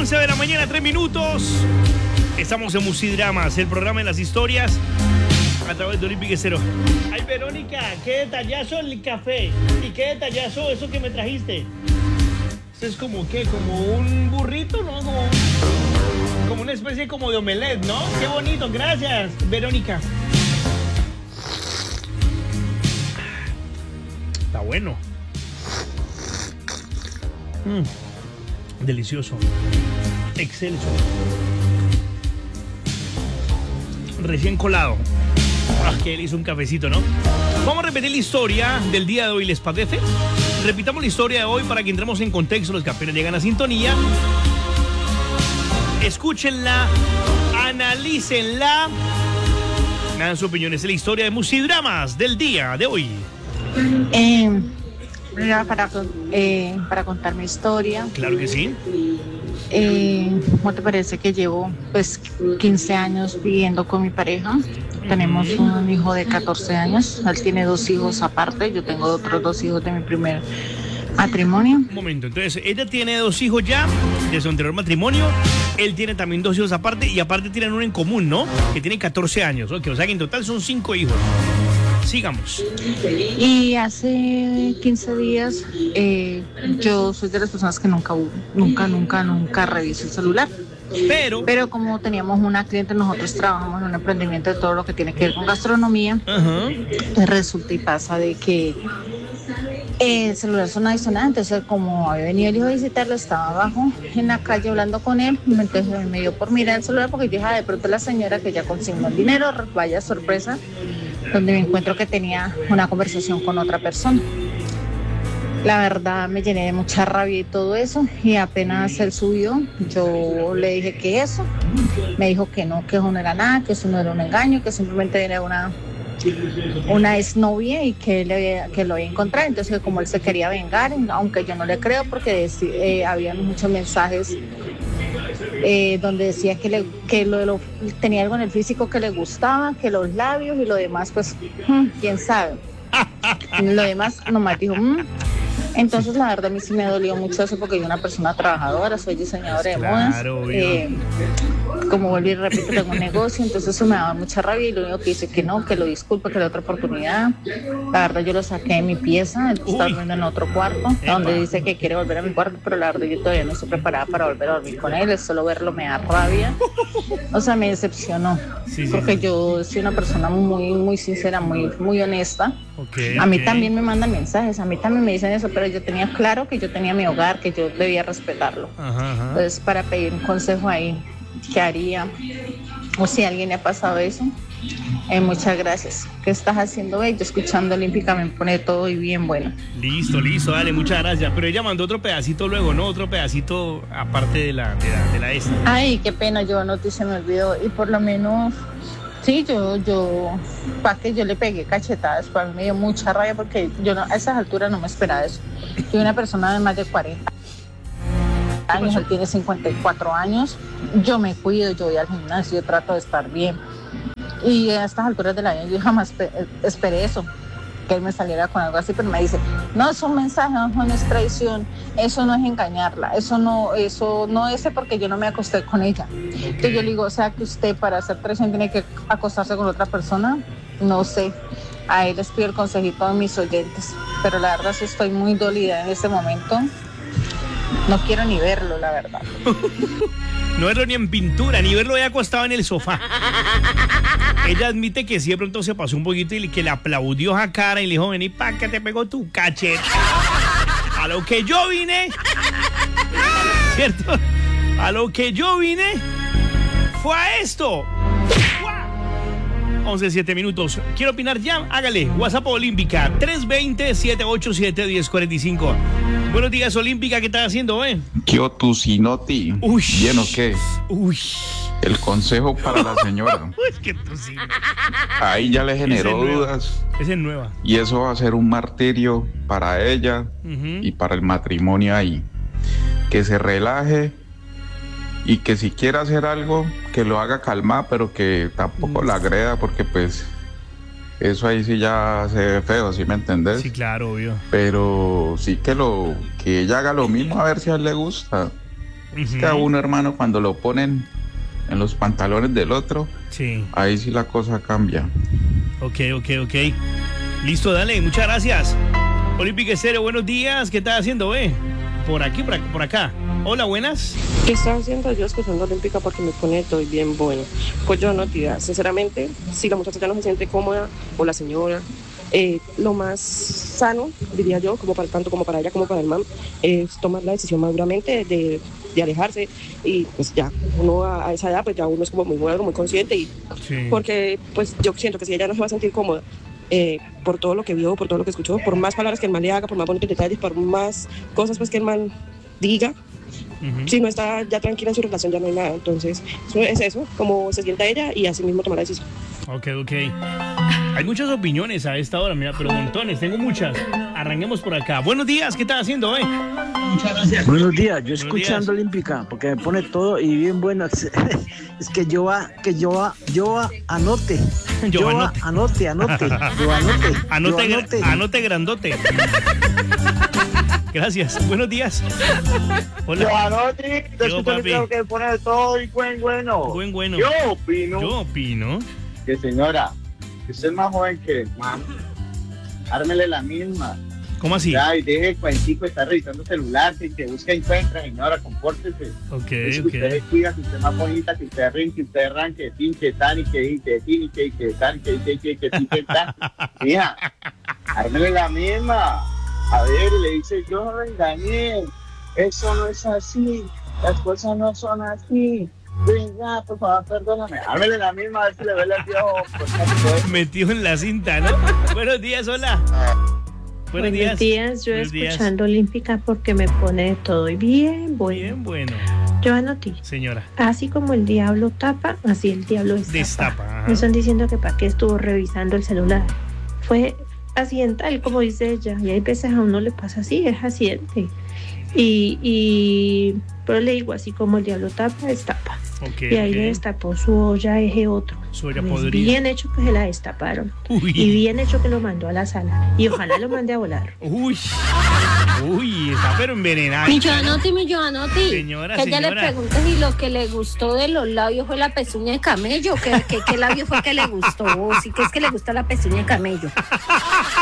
11 de la mañana, 3 minutos. Estamos en Musidramas, el programa de las historias a través de Olímpica Estéreo. Ay, Verónica, qué detallazo el café. Y qué detallazo eso que me trajiste. Esto es como, ¿qué? Como un burrito, ¿no? Como una especie como de omelette, ¿no? Qué bonito, gracias, Verónica. Está bueno. Delicioso. Excelso. Recién colado. Que él hizo un cafecito, ¿no? Vamos a repetir la historia del día de hoy, ¿les parece? Repitamos la historia de hoy para que entremos en contexto. Los que apenas llegan a sintonía, escúchenla, analícenla, me dan su opinión. Es la historia de Musidramas del día de hoy. Para contar mi historia. Claro que sí. ¿Cómo te parece que llevo 15 años viviendo con mi pareja? Tenemos un hijo de 14 años, él tiene 2 hijos aparte, yo tengo otros 2 hijos de mi primer matrimonio. Un momento, entonces ella tiene 2 hijos ya de su anterior matrimonio, él tiene también 2 hijos aparte y aparte tienen uno en común, ¿no? Que tiene 14 años, ¿ok? O sea que en total son 5 hijos. Sigamos. Y hace 15 días yo soy de las personas que nunca reviso el celular. Pero como teníamos una cliente, nosotros trabajamos en un emprendimiento de todo lo que tiene que ver con gastronomía. Pues resulta y pasa de que el celular sonaba y sonaba. Entonces, como había venido el hijo a visitarlo, estaba abajo en la calle hablando con él. Entonces me dio por mirar el celular porque yo dije, de pronto la señora que ya consignó el dinero, vaya sorpresa, donde me encuentro que tenía una conversación con otra persona. La verdad me llené de mucha rabia y todo eso, y apenas él subió, yo le dije que eso, me dijo que no, que eso no era nada, que eso no era un engaño, que simplemente era una exnovia y que lo había encontrado. Entonces, como él se quería vengar, aunque yo no le creo porque había muchos mensajes donde decía que tenía algo en el físico que le gustaba, que los labios y lo demás, pues, quién sabe. Lo demás nomás dijo, Entonces, la verdad, a mí sí me dolió mucho eso porque yo soy una persona trabajadora, soy diseñadora de modas. Como vuelvo y repito, tengo un negocio, entonces eso me daba mucha rabia y lo único que dice que no, que lo disculpe, que le dé otra oportunidad. La verdad, yo lo saqué de mi pieza, él está durmiendo en otro cuarto, donde dice que quiere volver a mi cuarto, pero la verdad yo todavía no estoy preparada para volver a dormir con él, solo verlo me da rabia. O sea, me decepcionó, porque yo soy una persona muy, muy sincera, muy honesta. A mí también me mandan mensajes, a mí también me dicen eso, pero yo tenía claro que yo tenía mi hogar, que yo debía respetarlo. Entonces, para pedir un consejo ahí, ¿qué haría? O si a alguien le ha pasado eso, muchas gracias. ¿Qué estás haciendo, Yo escuchando Olímpica me pone todo y bien bueno. Listo, dale, muchas gracias. Pero ella mandó otro pedacito luego, ¿no? Otro pedacito aparte de la esta. Ay, qué pena, yo no se me olvidó. Y por lo menos... Sí, yo, para que yo le pegué cachetadas, para mí me dio mucha rabia porque yo a esas alturas no me esperaba eso. Soy una persona de más de 40 años, él tiene 54 años, yo me cuido, yo voy al gimnasio, yo trato de estar bien. Y a estas alturas del año yo jamás esperé eso, que él me saliera con algo así, pero me dice, no es un mensaje, no es traición, eso no es engañarla, eso no es porque yo no me acosté con ella. Entonces yo le digo, o sea que usted para hacer traición tiene que acostarse con otra persona, no sé. Ahí les pido el consejito a mis oyentes, pero la verdad sí estoy muy dolida en este momento, no quiero ni verlo, la verdad. No verlo ni en pintura, ni verlo ya acostado en el sofá. Ella admite que sí, de pronto se pasó un poquito y que le aplaudió a cara y le dijo, vení pa' que te pegó tu cachete. A lo que yo vine, ¿cierto? A lo que yo vine fue a esto. 11:07 minutos. ¿Quiero opinar ya? Hágale. WhatsApp Olímpica 320-787-1045. Buenos días, Olímpica. ¿Qué estás haciendo, Kiotu Sinoti. ¿Bien o qué? El consejo para la señora. Ahí ya le generó dudas. Esa es nueva. Y eso va a ser un martirio para ella y para el matrimonio ahí. Que se relaje y que si quiere hacer algo, que lo haga calmada, pero que tampoco la agreda, porque pues eso ahí sí ya se ve feo, ¿sí me entendés? Sí, claro, obvio. Pero sí que ella haga lo mismo, a ver si a él le gusta. Es que a uno, hermano, cuando lo ponen en los pantalones del otro, sí, ahí sí la cosa cambia. Ok. Listo, dale, muchas gracias. Olímpica Estéreo, buenos días. ¿Qué estás haciendo, Por aquí, por acá. Hola, buenas. ¿Qué está haciendo yo escuchando Olímpica porque me pone todo bien bueno? Pues yo no, tía, sinceramente, si la muchacha no se siente cómoda, o la señora, lo más sano, diría yo, como para tanto como para ella como para el man, es tomar la decisión maduramente de alejarse. Y pues ya, uno a esa edad, pues ya uno es como muy bueno, muy consciente. Y sí. Porque pues yo siento que si ella no se va a sentir cómoda, por todo lo que vio, por todo lo que escuchó, por más palabras que el man le haga, por más bonitos detalles, por más cosas pues que el man diga, si no está ya tranquila en su relación ya no hay nada. Entonces es eso, como se sienta ella y así mismo tomar la decisión. Ok. Hay muchas opiniones a esta hora, mira, pero montones, tengo muchas. Arranquemos por acá. Buenos días, ¿qué estás haciendo, Muchas gracias. Buenos días, yo escuchando Olímpica porque me pone todo y bien bueno. Es que yo anote. Anote grandote. Gracias. Buenos días. Hola. Giovanotti, te escucho que pone todo y bueno. Bueno. Yo opino que, señora, que usted es más joven que man, ármele la misma. ¿Cómo así? Ya, y deje el cuentico, está revisando celular, que busca encuentra, señora, compórtese. Ok. Que usted se cuida, que usted es más bonita, que usted rin, que usted ran, que tin, que tan, y que tin, y que tan, que tan. Mira, ármele la misma. A ver, le dice, yo no lo engañé, eso no es así, las cosas no son así. Venga, por favor, perdóname. Háblele la misma, a ver si le duele el viejo. Metido en la cinta, ¿no? Buenos días, hola. Buenos días, yo escuchando Olímpica porque me pone todo bien bueno. Bien bueno. Giovanotti, señora, así como el diablo tapa, así el diablo destapa. Me están diciendo que para qué estuvo revisando el celular. Fue accidental, como dice ella, y hay veces a uno le pasa así, es accidente. Pero le digo, así como el diablo tapa, destapa. Y ahí le destapó su olla eje otro. Su olla podrida. Bien hecho que se la destaparon. Y bien hecho que lo mandó a la sala. Y ojalá lo mande a volar. Uy, está pero envenenado. Mi Giovanotti. Señora. Ella le pregunta si lo que le gustó de los labios fue la pezuña de camello. ¿Qué labio fue que le gustó? Sí que es que le gusta la pezuña de camello.